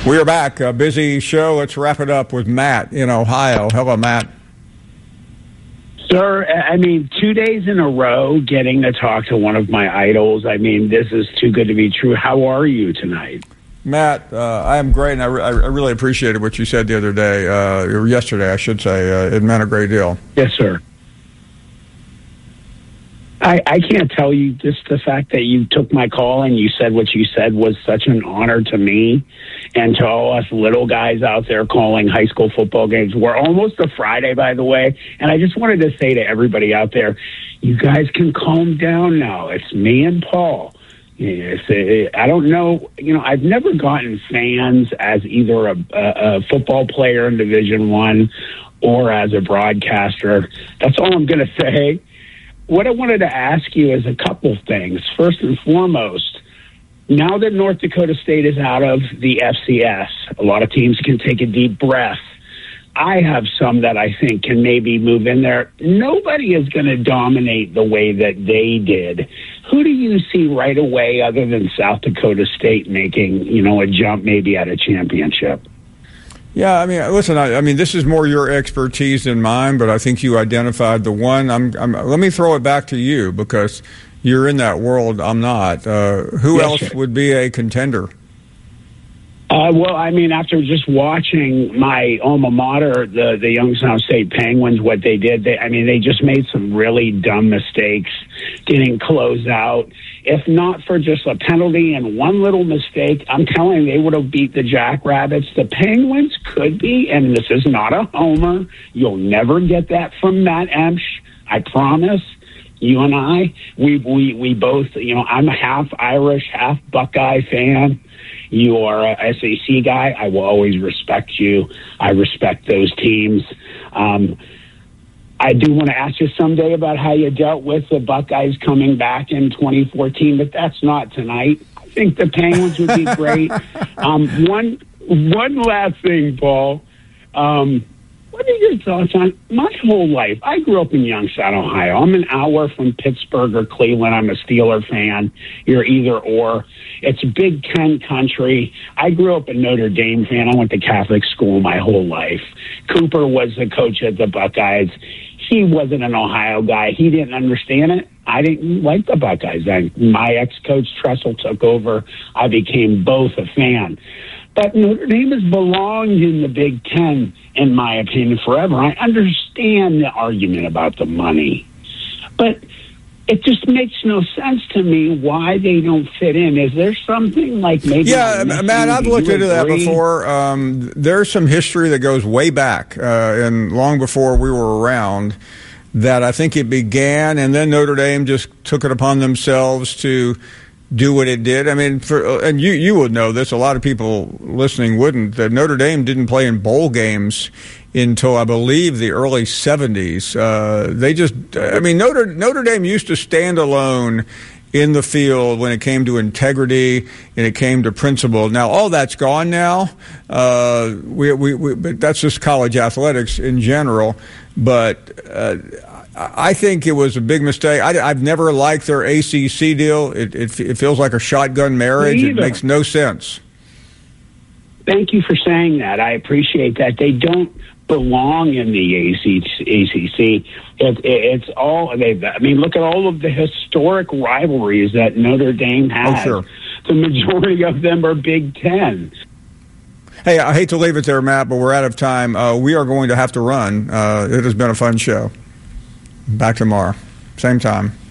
We are back. A busy show. Let's wrap it up with Matt in Ohio. Hello, Matt. Sir, 2 days in a row getting to talk to one of my idols. This is too good to be true. How are you tonight? Matt, I am great, and I really appreciated what you said the other day, or yesterday, I should say. It meant a great deal. Yes, sir. I can't tell you, just the fact that you took my call and you said what you said was such an honor to me and to all us little guys out there calling high school football games. We're almost a Friday, by the way, and I just wanted to say to everybody out there, you guys can calm down now. It's me and Paul. I don't know. I've never gotten fans as either a football player in Division I or as a broadcaster. That's all I'm going to say. What I wanted to ask you is a couple things. First and foremost, now that North Dakota State is out of the FCS, a lot of teams can take a deep breath. I have some that I think can maybe move in there. Nobody is going to dominate the way that they did. Who do you see right away other than South Dakota State making, a jump maybe at a championship? Yeah, listen, this is more your expertise than mine, but I think you identified the one. Let me throw it back to you because you're in that world. I'm not. Who else would be a contender? After just watching my alma mater, the Youngstown State Penguins, what they did, they just made some really dumb mistakes getting closed out. If not for just a penalty and one little mistake, I'm telling you, they would have beat the Jackrabbits. The Penguins could be, and this is not a homer. You'll never get that from Matt Emsch. I promise. You and I, we both, I'm a half Irish, half Buckeye fan. You are a SEC guy. I will always respect you. I respect those teams. I do want to ask you someday about how you dealt with the Buckeyes coming back in 2014, but that's not tonight. I think the Penguins would be great. One last thing, Paul. What are your thoughts on my whole life? I grew up in Youngstown, Ohio. I'm an hour from Pittsburgh or Cleveland. I'm a Steeler fan. You're either or. It's Big Ten country. I grew up a Notre Dame fan. I went to Catholic school my whole life. Cooper was the coach at the Buckeyes. He wasn't an Ohio guy. He didn't understand it. I didn't like the Buckeyes. My ex-coach Tressel took over. I became both a fan. But Notre Dame has belonged in the Big Ten, in my opinion, forever. I understand the argument about the money, but it just makes no sense to me why they don't fit in. Is there something like maybe... Yeah, Matt, I've looked into that before. There's some history that goes way back, and long before we were around, that I think it began, and then Notre Dame just took it upon themselves to do what it did. And you would know this. A lot of people listening wouldn't. That Notre Dame didn't play in bowl games until I believe the early 70s. Notre Dame used to stand alone in the field when it came to integrity and it came to principle. Now all that's gone now. But that's just college athletics in general. But I think it was a big mistake. I've never liked their ACC deal. It feels like a shotgun marriage. It makes no sense. Thank you for saying that. I appreciate that. They don't belong in the ACC. It's all. Look at all of the historic rivalries that Notre Dame has. Oh, sure. The majority of them are Big Ten. Hey, I hate to leave it there, Matt, but we're out of time. We are going to have to run. It has been a fun show. Back tomorrow. Same time.